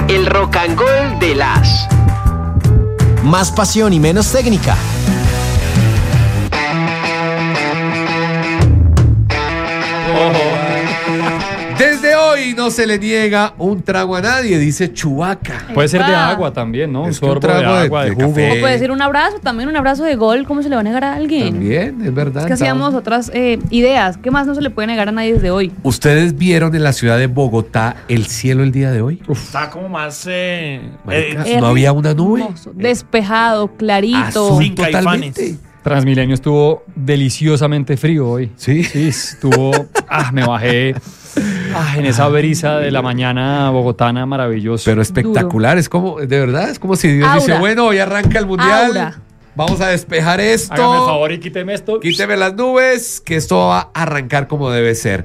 El Rock and Gold de las. Más pasión y menos técnica. Desde hoy no se le niega un trago a nadie, dice Chewbacca. Puede ser de agua también, ¿no? Un sorbo de agua, de jugo. O puede ser un abrazo, también un abrazo de gol. ¿Cómo se le va a negar a alguien? También, es verdad. Es que hacíamos otras ideas. ¿Qué más no se le puede negar a nadie desde hoy? ¿Ustedes vieron en la ciudad de Bogotá el cielo el día de hoy? Está como más... Marica, no había una nube. Hermoso, despejado, clarito. Azul totalmente. Transmilenio estuvo deliciosamente frío hoy. Sí. Sí, estuvo... me bajé en esa brisa de la mañana bogotana maravilloso. Pero espectacular, es como, de verdad, es como si Dios dice, bueno, hoy arranca el mundial. Aura. Vamos a despejar esto. Hágame el favor y quíteme esto. Quíteme las nubes, que esto va a arrancar como debe ser.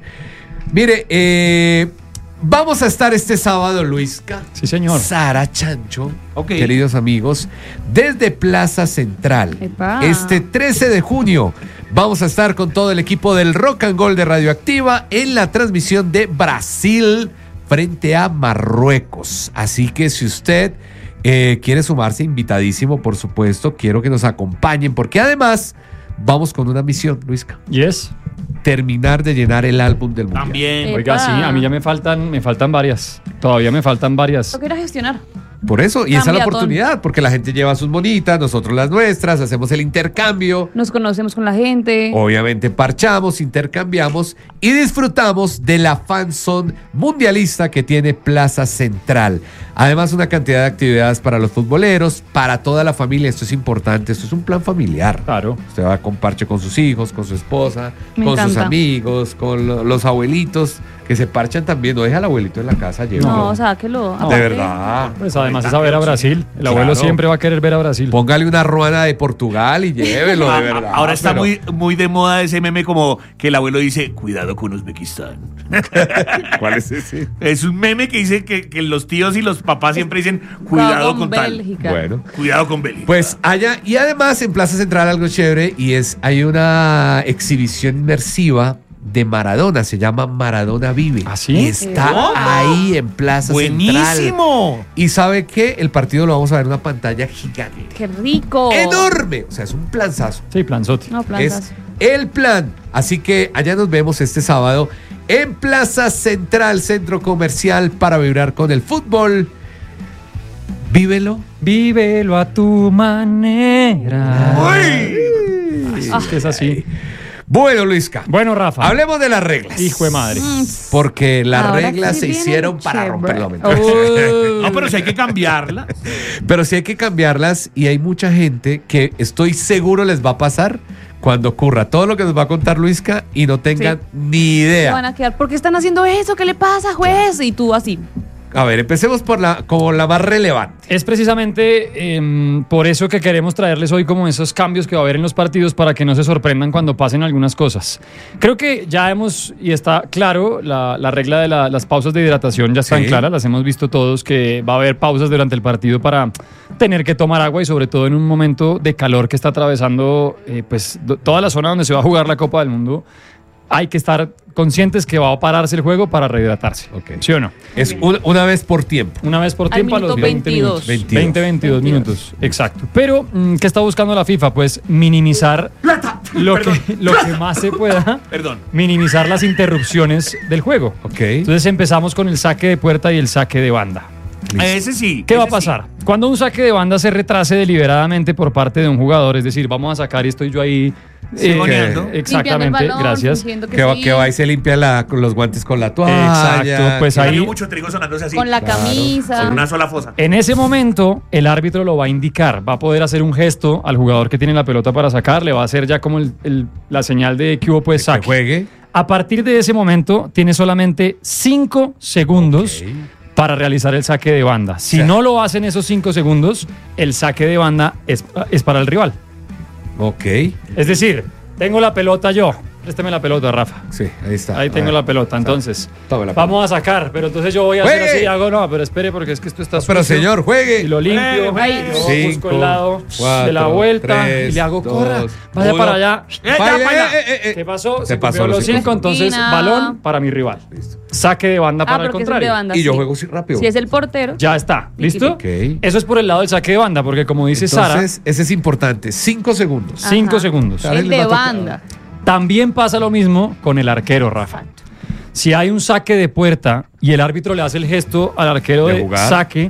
Mire, vamos a estar este sábado, Luisca. Sí, señor. Sara Chancho, Ok. queridos amigos, desde Plaza Central. Epa. Este 13 de junio vamos a estar con todo el equipo del Rock and Gold de Radioactiva en la transmisión de Brasil frente a Marruecos. Así que si usted quiere sumarse, invitadísimo, por supuesto, quiero que nos acompañen, porque además vamos con una misión, Luisca. Yes. Terminar de llenar el álbum del mundial. También. Oiga, sí, a mí ya me faltan varias. Todavía me faltan varias. Lo quiero gestionar. Por eso, y esa es la Cambiatón. oportunidad, porque la gente lleva sus bonitas, nosotros las nuestras, hacemos el intercambio. Nos conocemos con la gente. Obviamente parchamos, intercambiamos y disfrutamos de la fanzone mundialista que tiene Plaza Central. Además, una cantidad de actividades para los futboleros, para toda la familia. Esto es importante, esto es un plan familiar. Claro. Usted va a compartir con sus hijos, con su esposa, Me con sus encanta. amigos, con los abuelitos que se parchan también. No deja al abuelito en la casa, llévelo. No, sáquelo. De Aparte, verdad. Pues además es a ver a Brasil. El abuelo Claro. siempre va a querer ver a Brasil. Póngale una ruana de Portugal y llévelo, de verdad. Ahora está pero- muy de moda ese meme como que el abuelo dice, cuidado con Uzbekistán. ¿Cuál es ese? Es un meme que dice que los tíos y los papás siempre dicen, cuidado con tal. Bélgica. Bueno. Cuidado con Bélgica. Pues allá, y además en Plaza Central algo chévere, y hay una exhibición inmersiva de Maradona, se llama Maradona Vive. ¿Ah, sí? Y está ¿Cómo? ahí en Plaza Central. ¡Buenísimo! Y ¿sabe qué? El partido lo vamos a ver en una pantalla gigante. ¡Qué rico! ¡Enorme! O sea, es un planzazo. Sí, planzote. No, plantas. Es el plan. Así que allá nos vemos este sábado en Plaza Central, centro comercial, para vibrar con el fútbol. Vívelo. Vívelo a tu manera. Es que es así. Bueno, Luisca. Bueno, Rafa. Hablemos de las reglas. Hijo de madre. Porque las Ahora reglas sí se viene hicieron para chévere. romperlo. No, pero si hay que cambiarla. Pero sí hay que cambiarlas, y hay mucha gente que estoy seguro les va a pasar cuando ocurra todo lo que nos va a contar Luisca y no tengan ni Se idea. van a quedar. ¿Por qué están haciendo eso? ¿Qué le pasa, juez? Y tú así. A ver, empecemos por como la más relevante. Es precisamente por eso que queremos traerles hoy como esos cambios que va a haber en los partidos para que no se sorprendan cuando pasen algunas cosas. Creo que ya y está claro, la regla de las pausas de hidratación ya están Sí. claras, las hemos visto todos, que va a haber pausas durante el partido para tener que tomar agua, y sobre todo en un momento de calor que está atravesando toda la zona donde se va a jugar la Copa del Mundo. Hay que estar conscientes que va a pararse el juego para rehidratarse. Ok. ¿Sí o no? Es una vez por tiempo. Una vez por Al tiempo a los minuto 20 22. minutos. 22 minutos. Exacto. Pero, ¿qué está buscando la FIFA? Pues minimizar lo que más se pueda. Perdón. Minimizar las interrupciones del juego. Ok. Entonces empezamos con el saque de puerta y el saque de banda. Ese sí. ¿Qué va a ese sí. pasar? Cuando un saque de banda se retrase deliberadamente por parte de un jugador, es decir, vamos a sacar y estoy yo ahí. Simoneando. Exactamente, Limpiando el balón, gracias. fingiendo Que va, sí, que va y se limpia con los guantes con la toalla. Exacto, pues Y ahí- había mucho trigo sonándose así. con la camisa. En una sola fosa. En ese momento, el árbitro lo va a indicar, va a poder hacer un gesto al jugador que tiene la pelota para sacar, le va a hacer ya como la señal de que hubo pues Que saque. juegue. A partir de ese momento, tiene solamente 5 segundos Ok. para realizar el saque de banda. Si O sea- no lo hacen esos 5 segundos, el saque de banda es para el rival. Ok. Es decir, tengo la pelota yo, Présteme la pelota, Rafa. Sí, ahí está. Ahí tengo A ver. la pelota. Entonces, Tome la vamos a sacar, pero entonces yo voy a hacer ¡Juegue! así. Hago, no, pero espere, porque es que esto está Pero sucio. señor, juegue. Y lo limpio. Ay. Yo Cinco, busco el lado de 4, la vuelta 3, y le hago 2, corra. Vaya 1. para allá. Baile, ¿Qué pasó? Se pasó cumplieron los los 5 5, entonces Esquina. balón para mi rival. Saque de banda para el porque es el contrario. de banda. Y yo sí. juego así rápido. Si es el portero. Ya está. ¿Listo? Ok. Eso es por el lado del saque de banda, porque como dice Sara, Entonces, ese es importante. 5 segundos. 5 Ajá. segundos. Sara El les va de a tocar. banda. También pasa lo mismo con el arquero, Rafa. Si hay un saque de puerta y el árbitro le hace el gesto al arquero De de jugar. saque,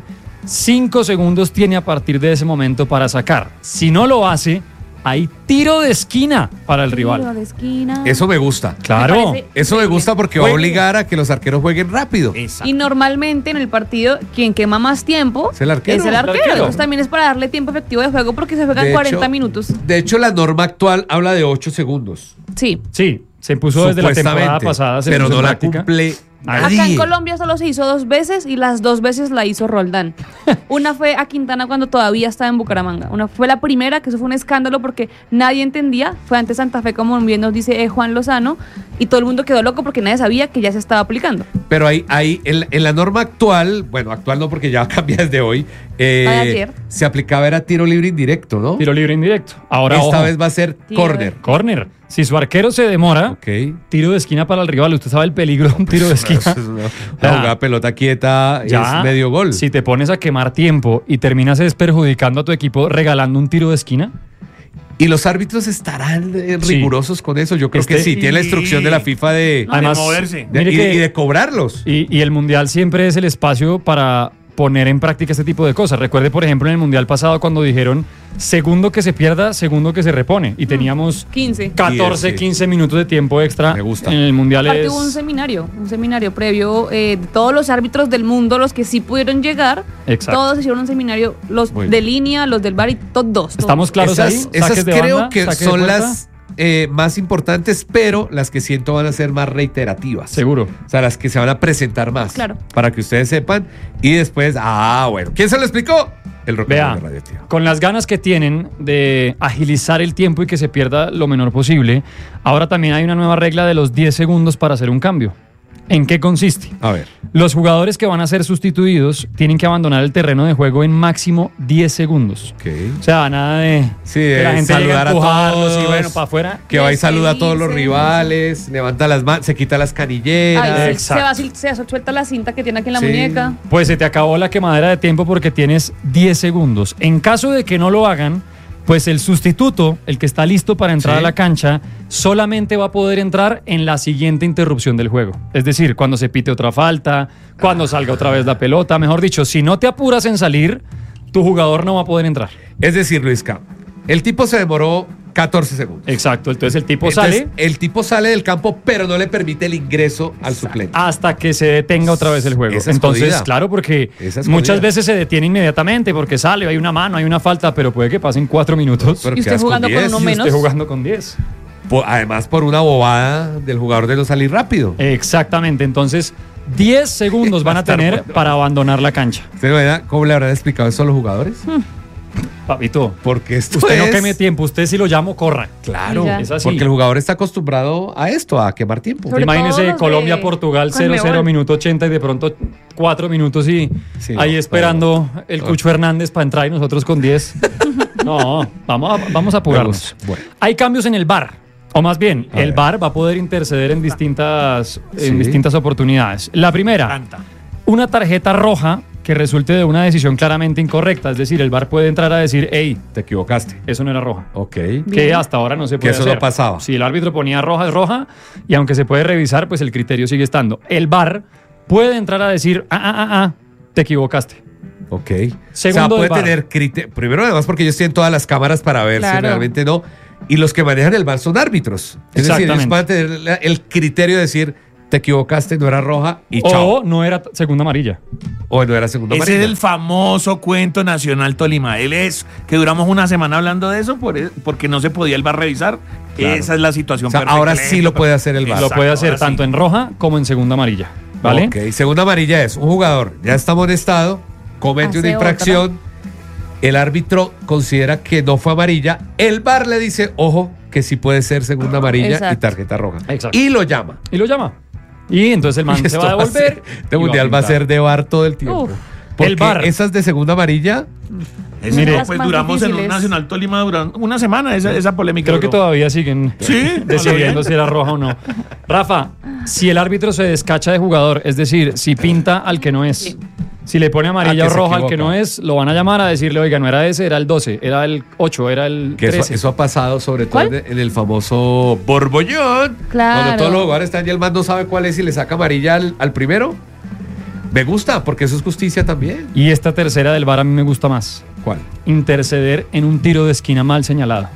5 segundos tiene a partir de ese momento para sacar. Si no lo hace, hay tiro de esquina para el Tiro rival. de esquina. Eso me gusta. Claro. Me parece Eso me increíble. gusta porque va a obligar a que los arqueros jueguen rápido. Y normalmente en el partido, quien quema más tiempo Es el arquero. Es el arquero. El arquero. Entonces también es para darle tiempo efectivo de juego porque se juegan De 40 hecho- minutos. De hecho, la norma actual habla de 8 segundos. Sí. Sí, se impuso desde la temporada Supuestamente, pasada. se pero puso no en la práctica. cumple Acá nadie. en Colombia solo se hizo 2 veces y las 2 veces la hizo Roldán. Una fue a Quintana cuando todavía estaba en Bucaramanga. Una fue la primera, que eso fue un escándalo porque nadie entendía. Fue ante Santa Fe, como bien nos dice Juan Lozano, y todo el mundo quedó loco porque nadie sabía que ya se estaba aplicando. Pero ahí en la norma actual, bueno, actual no porque ya cambia desde hoy, de ayer. se aplicaba era tiro libre indirecto, ¿no? Tiro libre indirecto. Ahora, Esta ojo, vez va a ser Tiro corner. corner. Si su arquero se demora, Ok. tiro de esquina para el rival. Usted sabe el peligro de un tiro de esquina. Eso es la jugada pelota quieta Ya, es medio gol. Si te pones a quemar tiempo y terminas perjudicando a tu equipo regalando un tiro de esquina, ¿Y los árbitros estarán Sí. rigurosos con eso? Yo creo que sí. Tiene la instrucción de la FIFA de, Además, de moverse. de- mire y, que- y de cobrarlos. y el Mundial siempre es el espacio para poner en práctica este tipo de cosas. Recuerde, por ejemplo, en el Mundial pasado cuando dijeron segundo que se pierda, segundo que se repone. Y teníamos 15. 14, Sí. 15 minutos de tiempo extra. Me gusta. En el Mundial Aparte es... hubo un seminario previo de todos los árbitros del mundo, los que sí pudieron llegar. Exacto. Todos hicieron un seminario, los Muy de bien. línea, los del bar y todos. ¿Estamos claros ahí? Esas Saques de creo banda, que saque de son puerta. las más importantes, pero las que siento van a ser más reiterativas. Seguro. O sea, las que se van a presentar más. Claro. Para que ustedes sepan. Y después, bueno. ¿Quién se lo explicó? El Rock and Vea, Roll de Radioactiva. con las ganas que tienen de agilizar el tiempo y que se pierda lo menor posible, ahora también hay una nueva regla de los 10 segundos para hacer un cambio. ¿En qué consiste? A ver. Los jugadores que van a ser sustituidos tienen que abandonar el terreno de juego en máximo 10 segundos. Ok. O sea, nada de Sí, que la de gente llegue saludar a empujarlos todos. y bueno, para afuera. Que va y Que saluda a todos los se rivales, levanta las manos, se quita las canilleras. Ay, Exacto. se suelta la cinta que tiene aquí en la Sí. muñeca. Pues se te acabó la quemadera de tiempo porque tienes 10 segundos. En caso de que no lo hagan, pues el sustituto, el que está listo para entrar Sí. a la cancha, solamente va a poder entrar en la siguiente interrupción del juego. Es decir, cuando se pite otra falta, cuando salga otra vez la pelota. Mejor dicho, si no te apuras en salir, tu jugador no va a poder entrar. Es decir, Luisca, el tipo se demoró 14 segundos. Exacto. Entonces el tipo Entonces, sale el tipo sale del campo, pero no le permite el ingreso al suplente. hasta que se detenga otra vez el juego. Esa es Entonces, jodida. claro, porque Esa es muchas jodida. veces se detiene inmediatamente porque sale, hay una mano, hay una falta, pero puede que pasen 4 minutos. Pero Y usted quedas con jugando con 10. uno y menos. usted jugando con 10. Además, por una bobada del jugador de no salir rápido. Exactamente. Entonces, 10 segundos van a tener para abandonar la cancha. ¿Usted verdad cómo le habrán explicado eso a los jugadores? Papito, Porque esto usted no es- queme tiempo, usted si lo llamo, corra. Claro, Y ya. Es así. porque el jugador está acostumbrado a esto, a quemar tiempo. Sobre todo Imagínese los de Colombia-Portugal 0-0, Conmebol. minuto 80 y de pronto 4 minutos y Sí, ahí no, esperando el no. Cucho Hernández para entrar y nosotros con 10. No, vamos a apurarnos. Bueno. Hay cambios en el VAR, o más bien, A el ver. VAR va a poder interceder en distintas Sí. oportunidades. La primera, Canta. una tarjeta roja que resulte de una decisión claramente incorrecta. Es decir, el VAR puede entrar a decir, hey, Te equivocaste. eso no era roja. Ok. Que Bien. hasta ahora no se Que puede eso no hacer. pasaba. Si el árbitro ponía roja, es roja, y aunque se puede revisar, pues el criterio sigue estando. El VAR puede entrar a decir, te equivocaste. Ok. Segundo o sea, puede del VAR. tener criterio. Primero, además, porque ellos tienen todas las cámaras para ver si Claro. realmente no. Y los que manejan el VAR son árbitros. Es decir, ellos Exactamente. van a tener el criterio de decir, te equivocaste, no era roja y chao. O no era segunda amarilla. O no era segunda Ese amarilla. es el famoso cuento nacional Tolima. Él es que duramos una semana hablando de eso porque no se podía el VAR revisar. Claro. Esa es la situación O sea, perfecta. ahora sí lo puede hacer el VAR. Lo puede hacer ahora sí. tanto en roja como en segunda amarilla. ¿Vale? Ok, segunda amarilla es un jugador, ya está amonestado, comete una Hace infracción, el árbitro considera que no fue amarilla, el VAR le dice, ojo, que sí puede ser segunda amarilla y Exacto. tarjeta roja. Exacto. Y lo llama. Y lo llama. Y entonces el man se va a devolver. Este mundial va a ser de VAR todo el tiempo. Uf. Porque El VAR. esas de segunda amarilla, Eso Mire. no, Las pues más duramos en un difíciles. Nacional Tolima durante una semana esa polémica. Creo que duró. todavía siguen Sí, decidiendo bien. si era roja o no. Rafa, si el árbitro se descacha de jugador, es decir, si pinta al que no es, si le pone amarilla Ah, o que se roja al que equivoca. no es, lo van a llamar a decirle, oiga, no era ese, era el 12, era el 8, era el que 13. eso ha pasado sobre todo ¿Cuál? en el famoso Borbollón. Claro. Cuando todos los jugadores están y el man no sabe cuál es y le saca amarilla al primero. Me gusta, porque eso es justicia también. Y esta tercera del VAR a mí me gusta más. ¿Cuál? Interceder en un tiro de esquina mal señalado.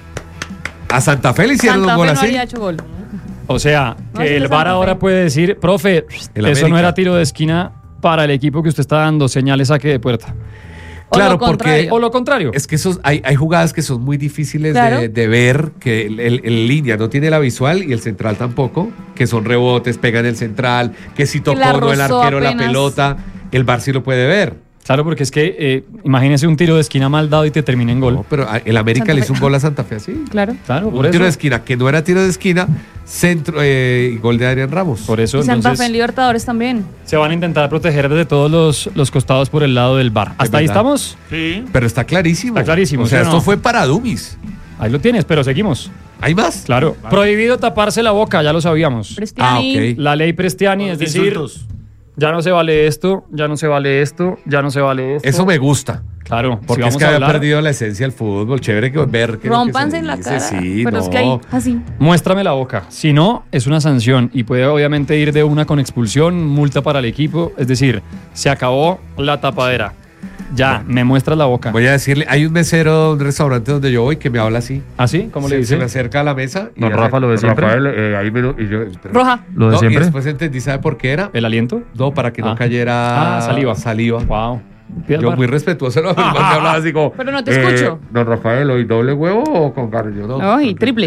A Santa Fe le hicieron Santa un gol Fe no así. había hecho gol. O sea, No, que sí, el de VAR Santa ahora Fe. puede decir, profe, El eso no América. era tiro de esquina para el equipo que usted está dando, señales saque de puerta. O Claro, lo porque contrario. O lo contrario. es que hay jugadas que son muy difíciles Claro. de ver, que el línea no tiene la visual y el central tampoco, que son rebotes, pegan el central, que si tocó la o no el rozó arquero la apenas. pelota, el VAR sí lo puede ver. Claro, porque es que imagínese un tiro de esquina mal dado y te termina en gol. No, pero el América Santa le Fe. hizo un gol a Santa Fe así. Claro. Claro, por Un tiro de eso. esquina, que no era tiro de esquina, centro y gol de Adrián Ramos. Por eso Y Santa Fe entonces en Libertadores también. se van a intentar proteger desde todos los costados por el lado del VAR. ¿Hasta ahí verdad. estamos? Sí. Pero está clarísimo. Está clarísimo, O sea, ¿sí o esto no? fue para Dummies. Ahí lo tienes, pero seguimos. ¿Hay más? Claro. Prohibido taparse la boca, ya lo sabíamos. Prestiani. ok. La ley Prestiani, es decir, Insultos. ya no se vale esto, ya no se vale esto, ya no se vale esto. Eso me gusta. Claro, Porque si es vamos que a había hablar, perdido la esencia del fútbol. Chévere que ver que Rómpanse se en la dice, cara. Sí, pero no. es que ahí, así. muéstrame la boca. Si no, es una sanción y puede obviamente ir de una con expulsión, multa para el equipo. Es decir, se acabó la tapadera. Ya, me muestras la boca. Voy a decirle, hay un mesero de un restaurante donde yo voy que me habla así. ¿Así? ¿Cómo le Se dice? me acerca a la mesa y Don hace, Rafa, lo de siempre. Rafael, ahí me lo- y yo, espera. Roja. ¿Lo de No, siempre? Y después entendí, ¿sabe por qué era? ¿El aliento? No, para que no Ah. cayera Saliva. saliva. Wow. Pide al Yo bar. muy respetuoso, ¿no? El man me hablaba así como... Pero no te escucho. Don Rafael, ¿hoy doble huevo o con carne? Yo no. Ay, triple.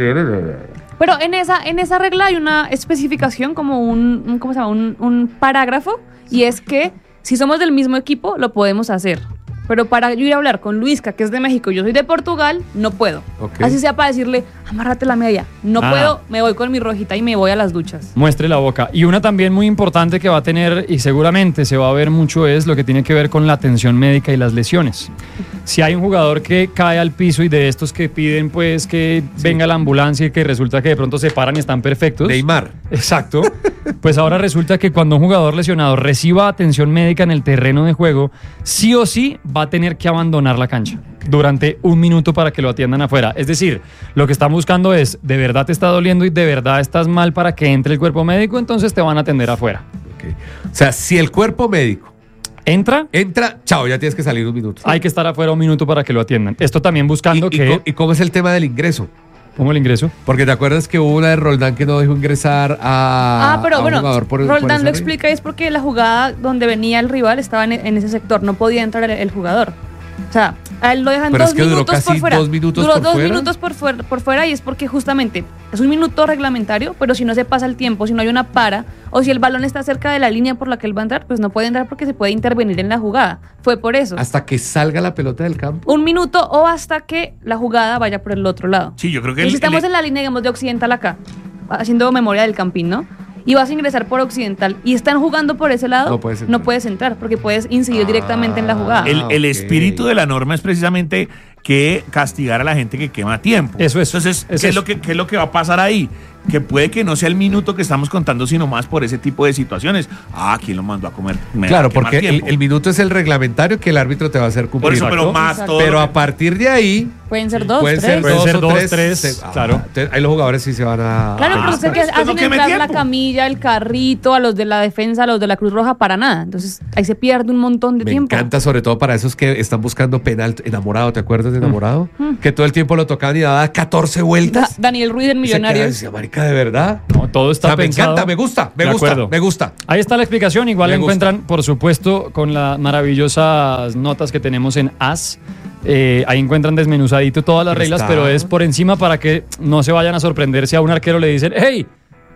Sí. Pero en esa regla hay una especificación como ¿cómo se llama? Un parágrafo, y es que si somos del mismo equipo, lo podemos hacer. Pero para yo ir a hablar con Luisca, que es de México, y yo soy de Portugal, no puedo. Ok. Así sea para decirle, amárrate la media. No Ah. puedo, me voy con mi rojita y me voy a las duchas. Muestre la boca. Y una también muy importante que va a tener, y seguramente se va a ver mucho, es lo que tiene que ver con la atención médica y las lesiones. Si hay un jugador que cae al piso y de estos que piden pues que venga la ambulancia y que resulta que de pronto se paran y están perfectos. Neymar. Exacto. Pues ahora resulta que cuando un jugador lesionado reciba atención médica en el terreno de juego, sí o sí va a tener que abandonar la cancha durante 1 minuto para que lo atiendan afuera. Es decir, lo que están buscando es, de verdad te está doliendo y de verdad estás mal para que entre el cuerpo médico, entonces te van a atender afuera. Ok. O sea, si el cuerpo médico Entra, entra, chao, ya tienes que salir 1 minuto. hay que estar afuera 1 minuto para que lo atiendan. Esto también buscando que... ¿Y cómo es el tema del ingreso? ¿Cómo el ingreso? Porque te acuerdas que hubo una de Roldán que no dejó ingresar a pero un bueno, jugador por Roldán esa lo regla? explica, es porque la jugada donde venía el rival estaba en ese sector, no podía entrar el jugador. O sea, a él lo dejan Pero 2 es que duró minutos por casi fuera. 2 minutos Duró por 2 fuera. minutos por fuera, y es porque justamente es 1 minuto reglamentario, pero si no se pasa el tiempo, si no hay una para, o si el balón está cerca de la línea por la que él va a entrar, pues no puede entrar porque se puede intervenir en la jugada. Fue por eso. Hasta que salga la pelota del campo. 1 minuto o hasta que la jugada vaya por el otro lado. Sí, yo creo que Entonces, si estamos en la línea, digamos, de Occidental acá, haciendo memoria del Campín, ¿no? Y vas a ingresar por Occidental y están jugando por ese lado, No puedes entrar. porque puedes incidir directamente en la jugada. El ok. espíritu de la norma es precisamente que castigar a la gente que quema tiempo. Eso es. Entonces, Es ¿qué es eso. lo que va a pasar ahí? Que puede que no sea el minuto que estamos contando, sino más por ese tipo de situaciones. Ah, ¿quién lo mandó a comer? Claro, a quemar porque tiempo? el minuto es el reglamentario que el árbitro te va a hacer cumplir. Por eso, pero Exacto. más Exacto. todo. Pero lo a que- partir de ahí, Pueden ser 2, pueden 3. ser Pueden 2 ser o dos, 3. tres, claro. Ahí los jugadores sí se van a... Claro, pero usted que pues no hacen queme entrar la tiempo. camilla, el carrito, a los de la defensa, a los de la Cruz Roja, para nada. Entonces, ahí se pierde un montón de Me tiempo. encanta, sobre todo para esos que están buscando penal. Enamorado, ¿te acuerdas de Enamorado? Que todo el tiempo lo tocaban y daba 14 vueltas. Daniel Ruiz en Y se quedaba y Millonarios. decía, marica, ¿de verdad? No, todo está O sea, me pensado. encanta, me gusta, De acuerdo. me gusta. Ahí está la explicación. Igual Me la gusta. encuentran, por supuesto, con las maravillosas notas que tenemos en AS. Ahí encuentran desmenuzadito todas las Pero reglas, está- pero es por encima para que no se vayan a sorprender si a un arquero le dicen, hey,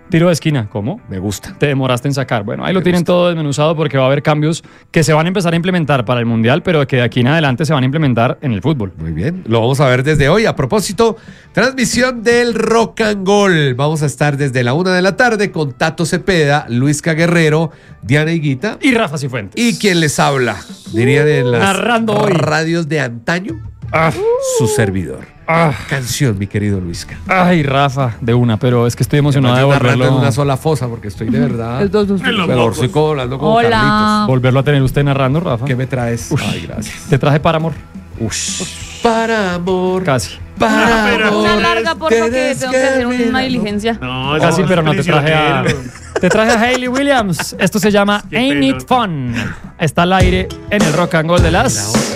Tiro de esquina, ¿cómo? Me gusta. Te demoraste en sacar. Bueno, ahí lo Me tienen gusta. todo desmenuzado porque va a haber cambios que se van a empezar a implementar para el Mundial, pero que de aquí en adelante se van a implementar en el fútbol. Muy bien, lo vamos a ver desde hoy. A propósito, transmisión del Rock and Gold. Vamos a estar desde la 1 de la tarde con Tato Cepeda, Luisca Guerrero, Diana Higuita Y Rafa Cifuentes. y quien les habla. Dirían en las Narrando hoy. radios de antaño, su servidor. Canción, mi querido Luisca. Ay, Rafa, de una, pero es que estoy emocionado de Estoy narrando en volverlo, una sola fosa porque estoy de verdad. Es dos. En los Mejor mocos. soy como hablando con Hola. Carlitos. volverlo a tener usted narrando, Rafa. ¿Qué me traes? Ay, gracias. Te traje para amor. Para amor. Casi. Para pero- amor. Una larga, porfa, que tengo que hacer una diligencia. No, Casi, no, pero no te traje a... prisioneros. Te traje a Hayley Williams. Esto se llama Qué Ain't It pelota. Fun. Está al aire en el Rock and Roll de las...